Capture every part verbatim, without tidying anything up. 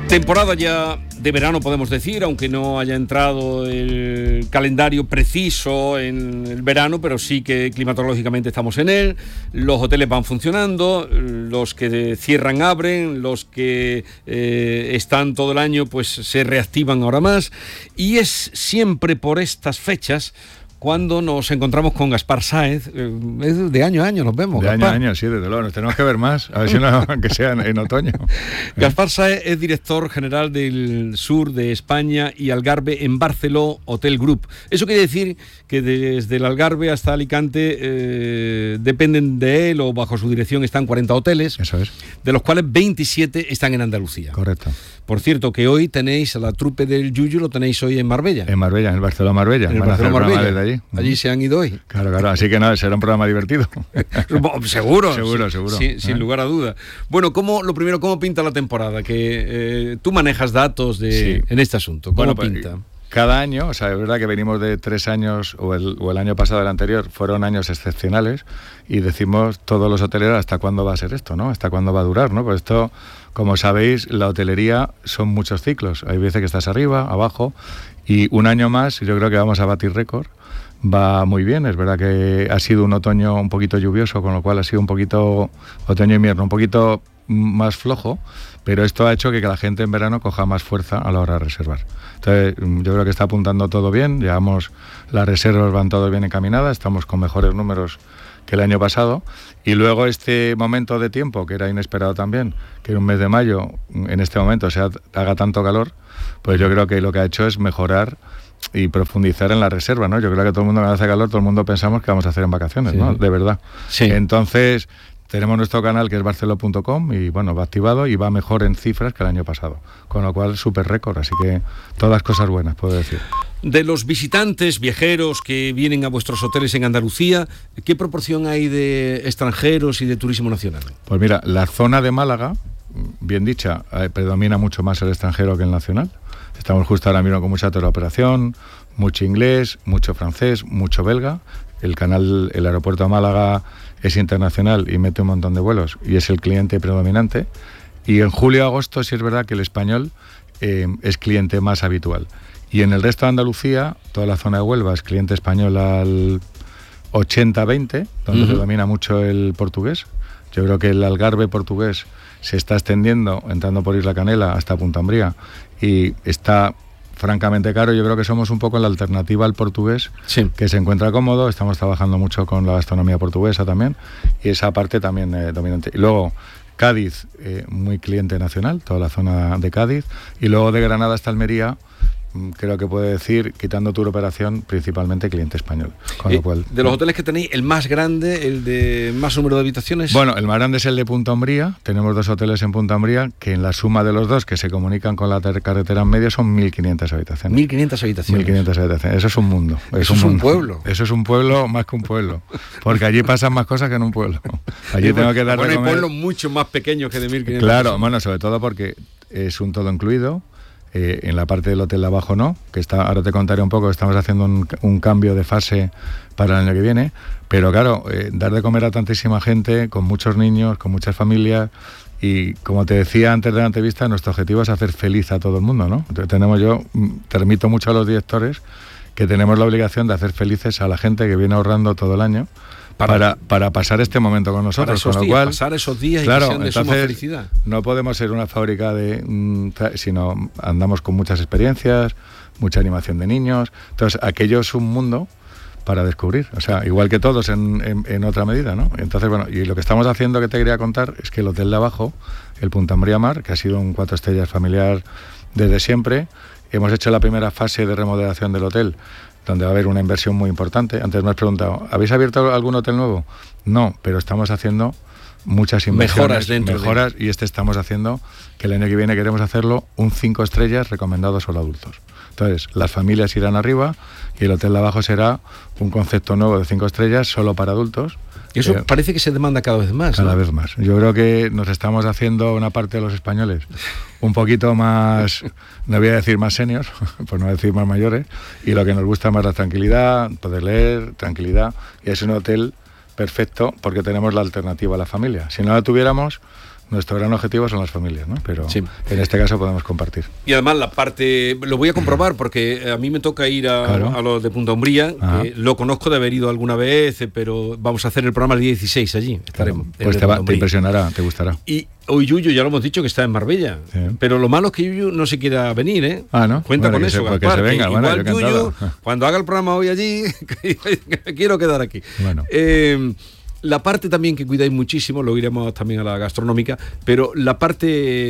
Temporada ya de verano, podemos decir, aunque no haya entrado el calendario preciso en el verano, pero sí que climatológicamente estamos en él. Los hoteles van funcionando, los que cierran abren, los que eh, están todo el año pues se reactivan ahora más, y es siempre por estas fechas cuando nos encontramos con Gaspar Sáez. De año a año nos vemos, De Gaspar. año a año, sí, desde luego. Nos tenemos que ver más, a ver si no, que sea en, en otoño. Gaspar Sáez es director general del sur de España y Algarve en Barceló Hotel Group. Eso quiere decir que desde el Algarve hasta Alicante eh, dependen de él o bajo su dirección están cuarenta hoteles. Eso es. De los cuales veintisiete están en Andalucía. Correcto. Por cierto, que hoy tenéis a la trupe del Yuyu, lo tenéis hoy en Marbella. En Marbella, en el Barceló Marbella. En el Van a hacer Barceló Marbella. desde allí. Allí se han ido hoy. Claro, claro. Así que nada, será un programa divertido. Seguro. Seguro, seguro. Sí, ¿Eh? Sin lugar a duda. Bueno, ¿cómo, lo primero, ¿cómo pinta la temporada? Que eh, tú manejas datos de, sí. en este asunto. ¿Cómo bueno, pinta? Pues, cada año, o sea, es verdad que venimos de tres años, o el, o el año pasado, el anterior, fueron años excepcionales, y decimos todos los hoteleros hasta cuándo va a ser esto, ¿no? Hasta cuándo va a durar, ¿no? Pues esto, como sabéis, la hotelería son muchos ciclos. Hay veces que estás arriba, abajo, y un año más yo creo que vamos a batir récord. Va muy bien, es verdad que ha sido un otoño un poquito lluvioso, con lo cual ha sido un poquito, otoño-invierno, un poquito más flojo, pero esto ha hecho que, que la gente en verano coja más fuerza a la hora de reservar. Entonces, yo creo que está apuntando todo bien, llevamos, las reservas van todo bien encaminadas, estamos con mejores números que el año pasado, y luego este momento de tiempo, que era inesperado también, que en un mes de mayo, en este momento, se haga tanto calor, pues yo creo que lo que ha hecho es mejorar y profundizar en la reserva, ¿no? Yo creo que todo el mundo, cuando hace calor, todo el mundo pensamos que vamos a hacer en vacaciones, sí. ¿no? De verdad. Sí. Entonces, tenemos nuestro canal que es barceló punto com y, bueno, va activado y va mejor en cifras que el año pasado. Con lo cual, súper récord. Así que todas cosas buenas, puedo decir. De los visitantes, viajeros que vienen a vuestros hoteles en Andalucía, ¿qué proporción hay de extranjeros y de turismo nacional? Pues mira, la zona de Málaga, bien dicha, eh, predomina mucho más el extranjero que el nacional. Estamos justo ahora mismo con mucha teleoperación, mucho inglés, mucho francés, mucho belga. El canal, el aeropuerto de Málaga es internacional y mete un montón de vuelos y es el cliente predominante. Y en julio y agosto sí es verdad que el español eh, es cliente más habitual. Y en el resto de Andalucía, toda la zona de Huelva es cliente español al ochenta veinte, donde uh-huh. predomina mucho el portugués. Yo creo que el Algarve portugués se está extendiendo, entrando por Isla Canela hasta Punta Umbría, y está francamente caro. Yo creo que somos un poco la alternativa al portugués, sí. que se encuentra cómodo. Estamos trabajando mucho con la gastronomía portuguesa también, y esa parte también eh, dominante. Y luego Cádiz, eh, muy cliente nacional, toda la zona de Cádiz, y luego de Granada hasta Almería, creo que puede decir, quitando tour operación, principalmente cliente español. Con lo cual, de los hoteles que tenéis, el más grande, el de más número de habitaciones. Bueno, el más grande es el de Punta Umbría. Tenemos dos hoteles en Punta Umbría que en la suma de los dos, que se comunican con la carretera en medio, son mil quinientas habitaciones. mil quinientas habitaciones. mil quinientas habitaciones. Eso es un mundo. Eso es un, es un mundo. pueblo. Eso es un pueblo más que un pueblo. Porque allí pasan más cosas que en un pueblo. Allí sí, tengo que dar bueno, de comer. Hay pueblos mucho más pequeños que de mil quinientas. Claro, bueno, sobre todo porque es un todo incluido. Eh, en la parte del hotel de abajo no, que está, ahora te contaré un poco, estamos haciendo un, un cambio de fase para el año que viene, pero claro, eh, dar de comer a tantísima gente, con muchos niños, con muchas familias, y como te decía antes de la entrevista, nuestro objetivo es hacer feliz a todo el mundo, ¿no? Entonces tenemos, yo te remito mucho a los directores, que tenemos la obligación de hacer felices a la gente que viene ahorrando todo el año, Para, para, para pasar este momento con nosotros, con lo días, cual pasar esos días claro, y que sean de entonces, suma felicidad. No podemos ser una fábrica de, mm, sino andamos con muchas experiencias, mucha animación de niños. Entonces, aquello es un mundo para descubrir, o sea, igual que todos en, en, en otra medida, ¿no? Entonces, bueno, y lo que estamos haciendo, que te quería contar, es que el hotel de abajo, el Punta Umbría Mar, que ha sido un cuatro estrellas familiar desde siempre, hemos hecho la primera fase de remodelación del hotel, donde va a haber una inversión muy importante. Antes me has preguntado, ¿habéis abierto algún hotel nuevo? No, pero estamos haciendo muchas inversiones, mejoras dentro mejoras de... y este estamos haciendo, que el año que viene queremos hacerlo un cinco estrellas recomendado solo a adultos. Entonces, las familias irán arriba y el hotel de abajo será un concepto nuevo de cinco estrellas solo para adultos. Y eso eh, parece que se demanda cada vez más. Cada ¿no? vez más. Yo creo que nos estamos haciendo una parte de los españoles un poquito más, no voy a decir más seniors, por no decir más mayores, y lo que nos gusta más la tranquilidad, poder leer, tranquilidad, y es un hotel perfecto porque tenemos la alternativa a la familia. Si no la tuviéramos, nuestro gran objetivo son las familias, ¿no? Pero sí. en este caso podemos compartir. Y además la parte, lo voy a comprobar porque a mí me toca ir a, claro. a los de Punta Umbría, que lo conozco de haber ido alguna vez, pero vamos a hacer el programa el día dieciséis allí, estaremos. Claro. Pues te, va, te impresionará, te gustará. Y hoy Yuyu, ya lo hemos dicho, que está en Marbella, sí. pero lo malo es que Yuyu no se quiera venir, ¿eh? Ah, ¿no? Cuenta bueno, con eso, se, Gaspar, se venga, que bueno, igual Yuyu, cuando haga el programa hoy allí, quiero quedar aquí. Bueno. Eh, La parte también que cuidáis muchísimo, lo iremos también a la gastronómica, pero la parte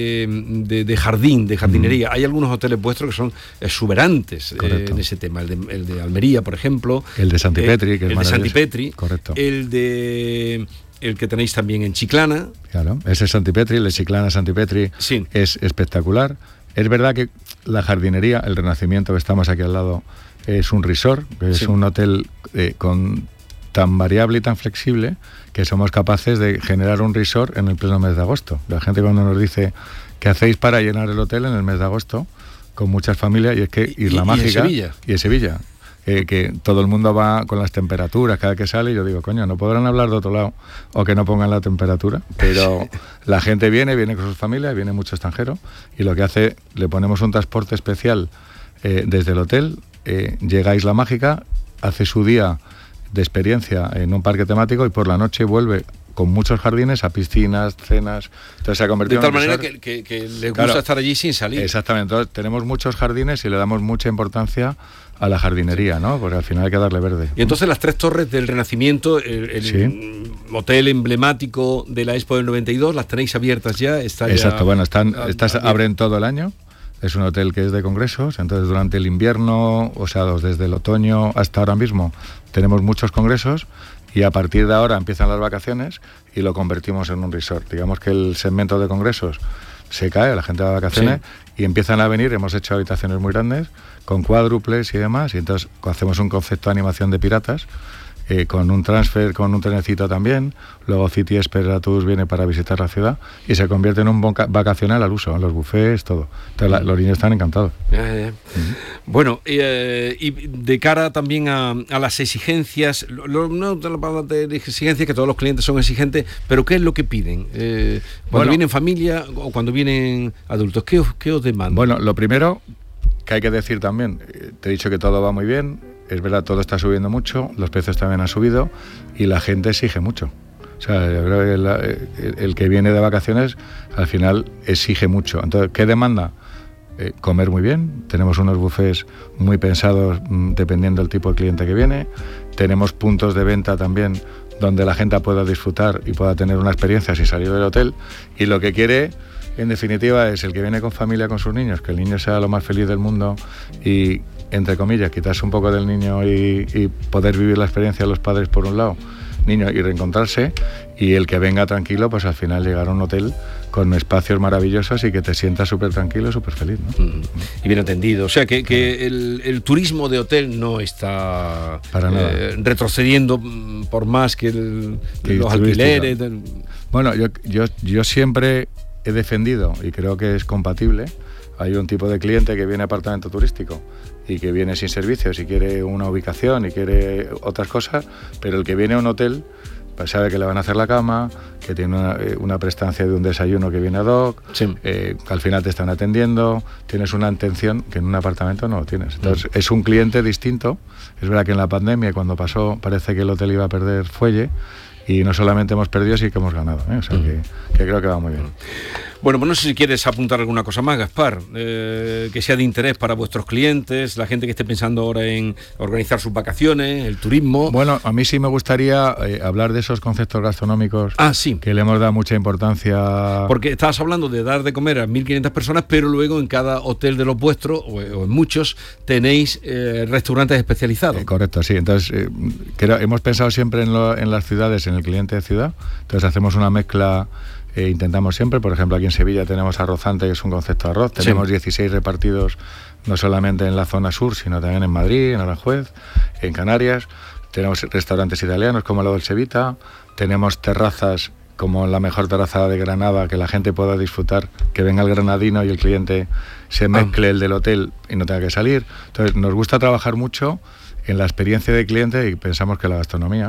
de, de jardín, de jardinería, mm. hay algunos hoteles vuestros que son exuberantes eh, en ese tema. El de, el de Almería, por ejemplo. El de Santipetri, eh, que es El de Santipetri. Correcto. El de... El que tenéis también en Chiclana. Claro, ese es Santipetri, el de Chiclana Santipetri sí. es espectacular. Es verdad que la jardinería, el Renacimiento que estamos aquí al lado, es un resort, es sí. un hotel eh, con... tan variable y tan flexible que somos capaces de generar un resort en el pleno mes de agosto. La gente cuando nos dice ¿qué hacéis para llenar el hotel en el mes de agosto? Con muchas familias, y es que Isla y, Mágica y en Sevilla, y en Sevilla eh, que todo el mundo va con las temperaturas cada que sale, y yo digo, coño, no podrán hablar de otro lado o que no pongan la temperatura, pero la gente viene, viene con sus familias, viene mucho extranjero, y lo que hace, le ponemos un transporte especial eh, desde el hotel, eh, llega a Isla Mágica, hace su día de experiencia en un parque temático y por la noche vuelve con muchos jardines a piscinas, cenas. Entonces se ha convertido de tal en manera que, que, que les gusta claro, estar allí sin salir. Exactamente. Entonces tenemos muchos jardines y le damos mucha importancia a la jardinería, ¿no? Porque al final hay que darle verde. Y entonces las tres torres del Renacimiento, el, el sí. hotel emblemático de la Expo del noventa y dos, las tenéis abiertas ya. Está Exacto. Ya, bueno, están, estas abren todo el año. Es un hotel que es de congresos, entonces durante el invierno, o sea, desde el otoño hasta ahora mismo, tenemos muchos congresos, y a partir de ahora empiezan las vacaciones y lo convertimos en un resort. Digamos que el segmento de congresos se cae, la gente va de vacaciones, sí. y empiezan a venir, hemos hecho habitaciones muy grandes, con cuádruples y demás, y entonces hacemos un concepto de animación de piratas, Eh, con un transfer, con un trenecito también. Luego City Esperatus viene para visitar la ciudad y se convierte en un boca- vacacional al uso, en los buffets, todo. Entonces la, los niños están encantados. Ya, ya. Uh-huh. Bueno, eh, y de cara también a, a las exigencias, lo, lo, no de la palabra de exigencias, que todos los clientes son exigentes, pero ¿qué es lo que piden? Eh, cuando bueno, vienen familia o cuando vienen adultos, ¿qué os, qué os demandan? Bueno, lo primero que hay que decir también, te he dicho que todo va muy bien. Es verdad, todo está subiendo mucho, los precios también han subido y la gente exige mucho. O sea, yo creo que la, el, el que viene de vacaciones al final exige mucho. Entonces, ¿qué demanda? Eh, comer muy bien. Tenemos unos buffets muy pensados mmm, dependiendo del tipo de cliente que viene. Tenemos puntos de venta también donde la gente pueda disfrutar y pueda tener una experiencia sin salir del hotel. Y lo que quiere, en definitiva, es el que viene con familia, con sus niños, que el niño sea lo más feliz del mundo y, entre comillas, quitarse un poco del niño y, y poder vivir la experiencia de los padres por un lado, niño, y reencontrarse, y el que venga tranquilo, pues al final llegar a un hotel con espacios maravillosos y que te sientas súper tranquilo, súper feliz, ¿no? Mm. Y bien atendido. O sea, que, que el, el turismo de hotel no está Para nada. Eh, retrocediendo por más que, el, que los alquileres. Del... Bueno, yo, yo, yo siempre he defendido, y creo que es compatible, hay un tipo de cliente que viene a apartamento turístico y que viene sin servicios y quiere una ubicación y quiere otras cosas, pero el que viene a un hotel pues sabe que le van a hacer la cama, que tiene una, una prestancia de un desayuno que viene ad hoc, sí. eh, que al final te están atendiendo, tienes una atención que en un apartamento no lo tienes. Entonces mm. es un cliente distinto. Es verdad que en la pandemia, cuando pasó, parece que el hotel iba a perder fuelle, y no solamente hemos perdido, sí que hemos ganado, ¿eh? O sea, mm. que, que creo que va muy bien. Bueno, pues no sé si quieres apuntar alguna cosa más, Gaspar, eh, que sea de interés para vuestros clientes, la gente que esté pensando ahora en organizar sus vacaciones, el turismo. Bueno, a mí sí me gustaría eh, hablar de esos conceptos gastronómicos ah, sí. que le hemos dado mucha importancia. Porque estabas hablando de dar de comer a mil quinientas personas, pero luego en cada hotel de los vuestros, o, o en muchos, tenéis eh, restaurantes especializados. Eh, correcto, sí. Entonces, eh, creo, hemos pensado siempre en, lo, en las ciudades, en el cliente de ciudad. Entonces hacemos una mezcla. Eh, intentamos siempre, por ejemplo, aquí en Sevilla tenemos Arrozante, que es un concepto de arroz. Tenemos sí. dieciséis repartidos, no solamente en la zona sur, sino también en Madrid, en Aranjuez, en Canarias. Tenemos restaurantes italianos como el Dolce Vita. Tenemos terrazas como la mejor terraza de Granada, que la gente pueda disfrutar, que venga el granadino y el cliente se mezcle ah. el del hotel y no tenga que salir. Entonces, nos gusta trabajar mucho en la experiencia del cliente y pensamos que la gastronomía,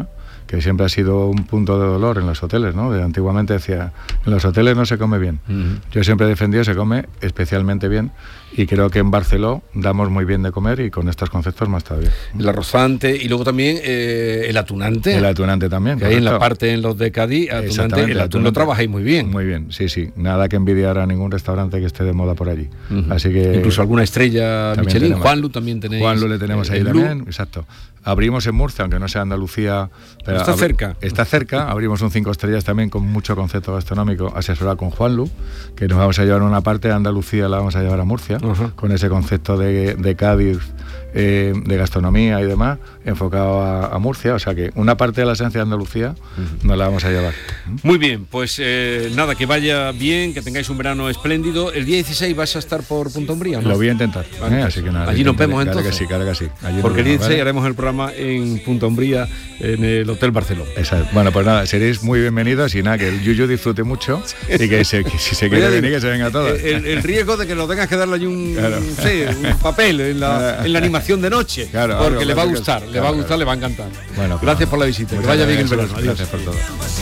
que siempre ha sido un punto de dolor en los hoteles, ¿no? De, antiguamente decía, en los hoteles no se come bien. Uh-huh. Yo siempre he defendido se come especialmente bien, y creo que en Barceló damos muy bien de comer, y con estos conceptos más todavía. El arrozante y luego también eh, el atunante. El atunante también. Que hay en la parte en los de Cádiz, atunante, el atún lo trabajáis muy bien. Muy bien, sí, sí. Nada que envidiar a ningún restaurante que esté de moda por allí. Uh-huh. Así que incluso alguna estrella Michelin, Juanlu también tenéis. Juanlu le tenemos ahí también, exacto. Abrimos en Murcia, aunque no sea Andalucía, pero está abri- cerca. Está cerca, abrimos un cinco estrellas también con mucho concepto gastronómico, asesorado con Juanlu, que nos vamos a llevar una parte de Andalucía, la vamos a llevar a Murcia, uh-huh. con ese concepto de, de Cádiz, eh, de gastronomía y demás, enfocado a, a Murcia, o sea que una parte de la esencia de Andalucía uh-huh. nos la vamos a llevar. Muy bien, pues eh, nada, que vaya bien, que tengáis un verano espléndido. El día dieciséis vas a estar por Punta Umbría, ¿no? Lo voy a intentar, vale, ¿eh? Así que nada. Allí nos vemos claro entonces. Que sí, claro que sí. Allí porque el dieciséis ¿vale? haremos el programa en Punta Umbría, en el Hotel Barceló. Exacto. Bueno, pues nada, seréis muy bienvenidos y nada, que el Yuyu disfrute mucho y que, se, que si se quiere venir, que se venga todo. El, el riesgo de que lo tengas que darle ahí un, claro. sí, un papel en la, en la animación de noche, claro, porque le va a gustar, le va a gustar, claro. le va a encantar. Bueno, gracias por la visita, que vaya bien el verano. Gracias por todo.